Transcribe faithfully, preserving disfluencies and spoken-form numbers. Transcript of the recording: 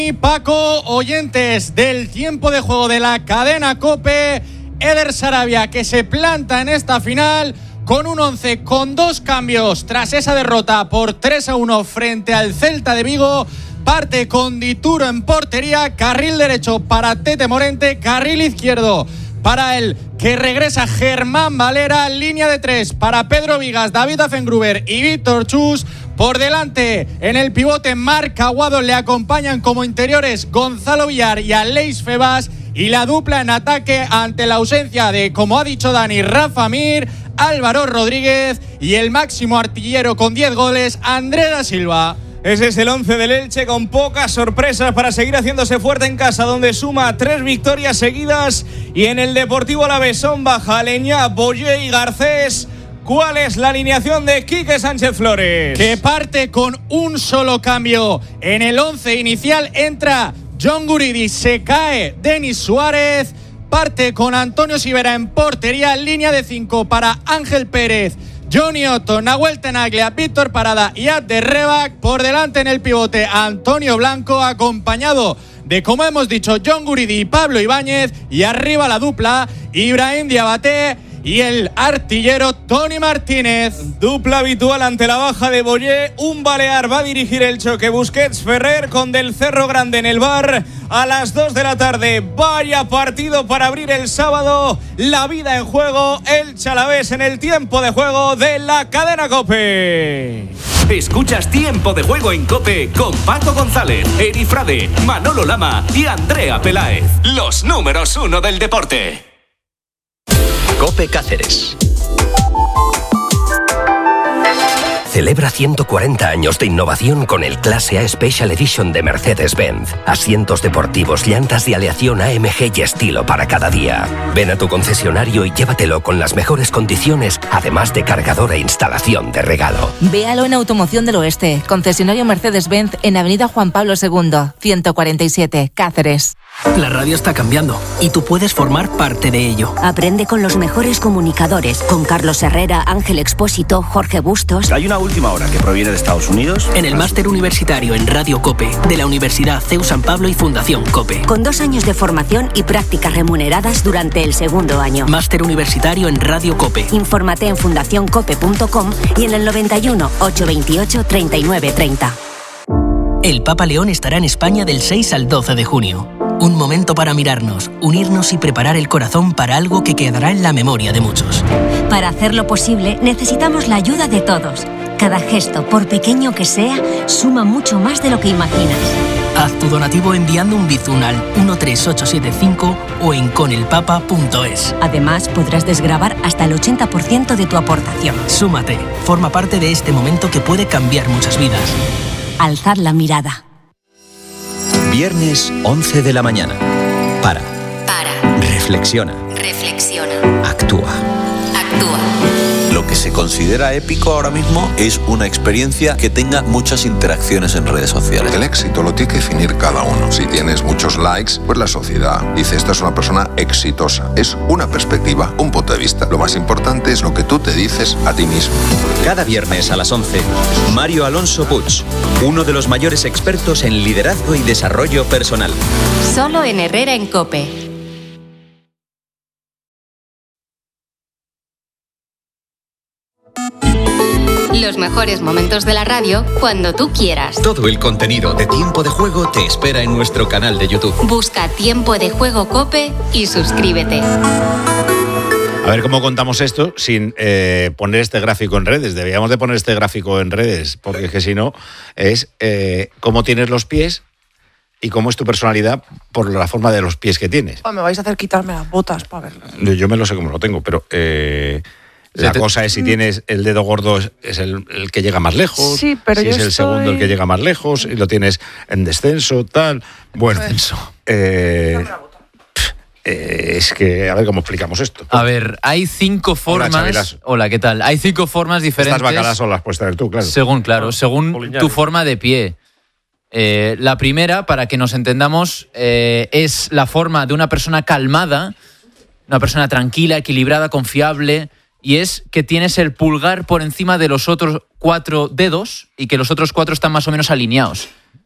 Paco, oyentes del tiempo de juego de la cadena COPE, Eder Sarabia, que se planta en esta final con un once con dos cambios tras esa derrota por tres a uno frente al Celta de Vigo. Parte con Dituro en portería, carril derecho para Tete Morente, carril izquierdo para el que regresa Germán Valera, línea de tres para Pedro Vigas, David Afengruber y Víctor Chus. Por delante, en el pivote, Marc Aguado, le acompañan como interiores Gonzalo Villar y Aleix Febas. Y la dupla en ataque ante la ausencia de, como ha dicho Dani, Rafa Mir, Álvaro Rodríguez y el máximo artillero con diez goles, André da Silva. Ese es el once del Elche, con pocas sorpresas para seguir haciéndose fuerte en casa, donde suma tres victorias seguidas. Y en el Deportivo Alavés son baja Leñá, Boyé y Garcés. ¿Cuál es la alineación de Quique Sánchez Flores? Que parte con un solo cambio. En el once inicial entra John Guridi, se cae Denis Suárez. Parte con Antonio Sivera en portería, línea de cinco para Ángel Pérez, Johnny Otto, Nahuel Tenaglia, Víctor Parada y Abder Rebac. Por delante en el pivote, Antonio Blanco, acompañado de, como hemos dicho, John Guridi y Pablo Ibáñez. Y arriba la dupla, Ibrahim Diabaté y el artillero Tony Martínez. Dupla habitual ante la baja de Boyé. Un balear va a dirigir el choque, Busquets Ferrer, con Del Cerro Grande en el bar a las dos de la tarde. Vaya partido para abrir el sábado. La vida en juego, el Alavés en el tiempo de juego de la cadena COPE. Escuchas Tiempo de Juego en COPE con Paco González, Eri Frade, Manolo Lama y Andrea Peláez. Los números uno del deporte. COPE Cáceres. Celebra ciento cuarenta años de innovación con el Clase A Special Edition de Mercedes-Benz. Asientos deportivos, llantas de aleación A M G y estilo para cada día. Ven a tu concesionario y llévatelo con las mejores condiciones, además de cargador e instalación de regalo. Véalo en Automoción del Oeste, concesionario Mercedes-Benz en Avenida Juan Pablo segundo, ciento cuarenta y siete, Cáceres. La radio está cambiando y tú puedes formar parte de ello. Aprende con los mejores comunicadores, con Carlos Herrera, Ángel Expósito, Jorge Bustos. Hay una última hora que proviene de Estados Unidos. En el máster universitario en Radio COPE de la Universidad C E U San Pablo y Fundación COPE. Con dos años de formación y prácticas remuneradas durante el segundo año. Máster universitario en Radio COPE. Infórmate en fundación cope punto com y en el noventa y uno, ochocientos veintiocho, treinta y nueve treinta. El Papa León estará en España del seis al doce de junio. Un momento para mirarnos, unirnos y preparar el corazón para algo que quedará en la memoria de muchos. Para hacerlo posible, necesitamos la ayuda de todos. Cada gesto, por pequeño que sea, suma mucho más de lo que imaginas. Haz tu donativo enviando un bizum al uno tres ocho siete cinco o en conelpapa punto es. Además, podrás desgravar hasta el ochenta por ciento de tu aportación. Súmate, forma parte de este momento que puede cambiar muchas vidas. Alzad la mirada. Viernes once de la mañana. Para. Para. Reflexiona. Reflexiona. Actúa. Actúa. Lo que se considera épico ahora mismo es una experiencia que tenga muchas interacciones en redes sociales. El éxito lo tiene que definir cada uno. Si tienes muchos likes, pues la sociedad dice esta es una persona exitosa. Es una perspectiva, un punto de vista. Lo más importante es lo que tú te dices a ti mismo. Cada viernes a las once, Mario Alonso Puig, uno de los mayores expertos en liderazgo y desarrollo personal. Solo en Herrera en COPE. Los mejores momentos de la radio cuando tú quieras. Todo el contenido de Tiempo de Juego te espera en nuestro canal de YouTube. Busca Tiempo de Juego COPE y suscríbete. A ver cómo contamos esto sin eh, poner este gráfico en redes. Deberíamos de poner este gráfico en redes, porque es que si no, es eh, cómo tienes los pies y cómo es tu personalidad por la forma de los pies que tienes. Oh, me vais a hacer quitarme las botas para verlo. Yo, yo me lo sé cómo lo tengo, pero... Eh, La cosa es si tienes el dedo gordo es el, el que llega más lejos, sí, pero si yo es el estoy... segundo el que llega más lejos y lo tienes en descenso, tal. Bueno, eh, eh, es que a ver cómo explicamos esto. A ver, hay cinco formas. Hola, Hola, ¿qué tal? Hay cinco formas diferentes. Estas bacalas son las puedes traer tú, claro. Según, claro, según Poliñares. tu forma de pie. Eh, la primera, para que nos entendamos, eh, es la forma de una persona calmada, una persona tranquila, equilibrada, confiable. Y es que tienes el pulgar por encima de los otros cuatro dedos y que los otros cuatro están más o menos alineados.